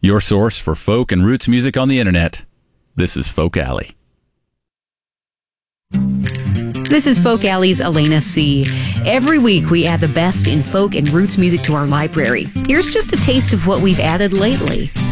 your source for folk and roots music on the internet. This is Folk Alley. This is Folk Alley's Elena C. Every week we add the best in folk and roots music to our library. Here's just a taste of what we've added lately.